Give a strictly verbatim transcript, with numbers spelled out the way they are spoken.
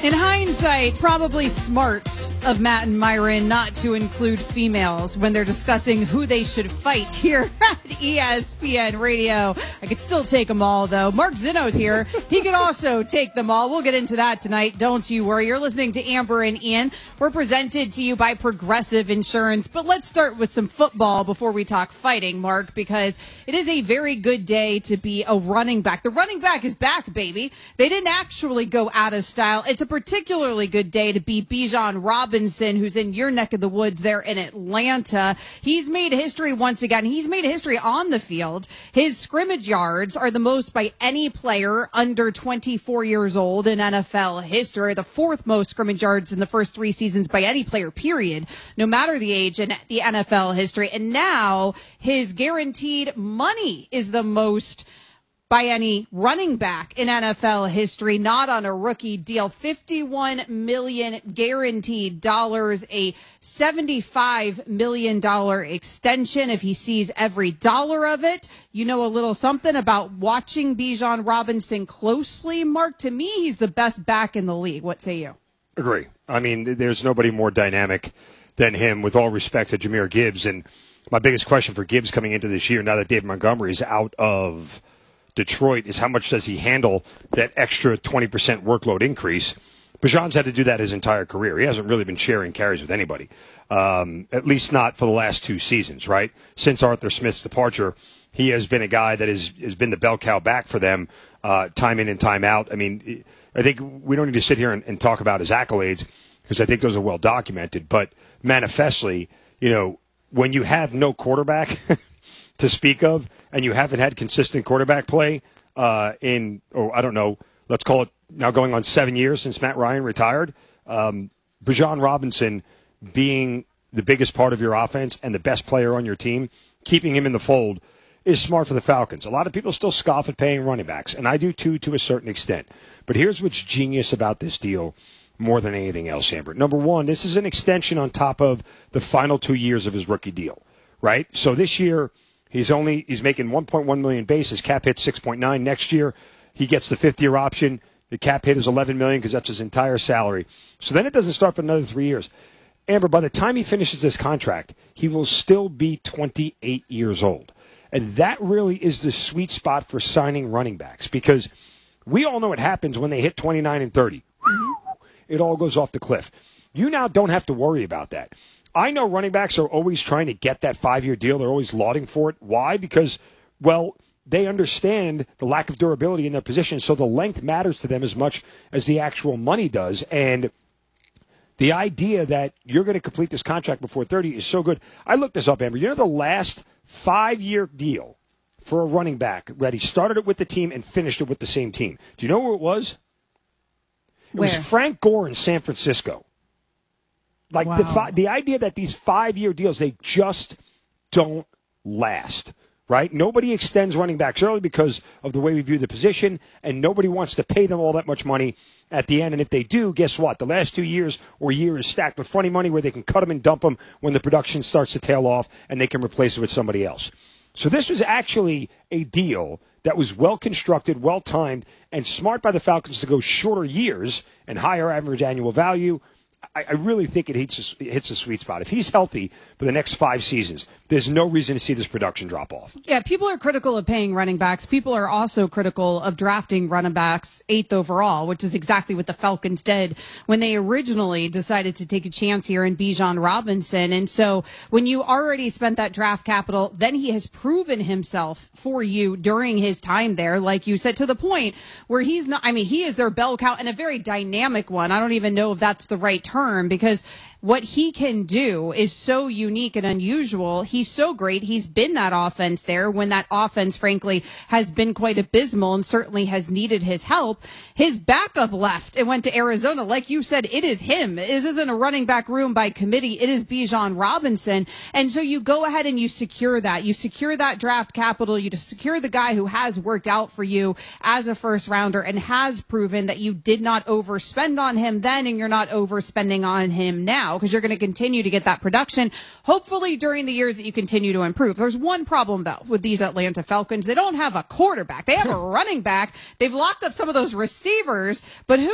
In hindsight, probably smart of Matt and Myron not to include females when they're discussing who they should fight here at E S P N Radio. I could still take them all, though. Mark Zinno's here. He could also take them all. We'll get into that tonight. Don't you worry. You're listening to Amber and Ian. We're presented to you by Progressive Insurance. But let's start with some football before we talk fighting, Mark, because it is a very good day to be a running back. The running back is back, baby. They didn't actually go out of style. It's a particularly good day to be Bijan Robinson, who's in your neck of the woods there in Atlanta. He's made history once again. He's made history on the field. His scrimmage yards are the most by any player under twenty-four years old in N F L history, the fourth most scrimmage yards in the first three seasons by any player, period, no matter the age in the N F L history. And now his guaranteed money is the most by any running back in N F L history, not on a rookie deal. fifty-one million dollars guaranteed dollars, a seventy-five million dollars extension if he sees every dollar of it. You know a little something about watching Bijan Robinson closely, Mark. To me, he's the best back in the league. What say you? Agree. I mean, there's nobody more dynamic than him, with all respect to Jahmyr Gibbs. And my biggest question for Gibbs coming into this year, now that David Montgomery is out of Detroit, is how much does he handle that extra twenty percent workload increase? Bijan's had to do that his entire career. He hasn't really been sharing carries with anybody, um, at least not for the last two seasons, right? Since Arthur Smith's departure, he has been a guy that is, has been the bell cow back for them uh, time in and time out. I mean, I think we don't need to sit here and, and talk about his accolades because I think those are well documented, but manifestly, you know, when you have no quarterback to speak of, and you haven't had consistent quarterback play uh, in, oh, I don't know, let's call it now going on seven years since Matt Ryan retired, um, Bijan Robinson being the biggest part of your offense and the best player on your team, keeping him in the fold is smart for the Falcons. A lot of people still scoff at paying running backs, and I do too to a certain extent. But here's what's genius about this deal more than anything else, Amber. Number one, this is an extension on top of the final two years of his rookie deal, right? So this year, He's only he's making one point one million dollars base. His cap hit six point nine. Next year, he gets the fifth year option. The cap hit is eleven million dollars because that's his entire salary. So then it doesn't start for another three years. Amber, by the time he finishes this contract, he will still be twenty-eight years old. And that really is the sweet spot for signing running backs, because we all know what happens when they hit twenty-nine and thirty. It all goes off the cliff. You now don't have to worry about that. I know running backs are always trying to get that five-year deal. They're always lauding for it. Why? Because, well, they understand the lack of durability in their position, so the length matters to them as much as the actual money does. And the idea that you're going to complete this contract before thirty is so good. I looked this up, Amber. You know the last five-year deal for a running back that he started it with the team and finished it with the same team? Do you know where it was? It Where? was Frank Gore in San Francisco. Like wow. the fi- the idea that these five-year deals, they just don't last, right? Nobody extends running backs early because of the way we view the position, and nobody wants to pay them all that much money at the end. And if they do, guess what? The last two years or year is stacked with funny money where they can cut them and dump them when the production starts to tail off and they can replace it with somebody else. So this was actually a deal that was well-constructed, well-timed, and smart by the Falcons to go shorter years and higher average annual value. I really think it hits a, it hits a sweet spot. If he's healthy for the next five seasons, there's no reason to see this production drop off. Yeah, people are critical of paying running backs. People are also critical of drafting running backs eighth overall, which is exactly what the Falcons did when they originally decided to take a chance here in Bijan Robinson. And so when you already spent that draft capital, then he has proven himself for you during his time there, like you said, to the point where he's not, I mean, he is their bell cow and a very dynamic one. I don't even know if that's the right term, because what he can do is so unique and unusual. He's so great. He's been that offense there when that offense, frankly, has been quite abysmal and certainly has needed his help. His backup left and went to Arizona. Like you said, it is him. This isn't a running back room by committee. It is Bijan Robinson. And so you go ahead and you secure that. You secure that draft capital. You just secure the guy who has worked out for you as a first rounder and has proven that you did not overspend on him then and you're not overspending on him now, because you're going to continue to get that production, hopefully during the years that you continue to improve. There's one problem, though, with these Atlanta Falcons. They don't have a quarterback. They have a running back. They've locked up some of those receivers, but who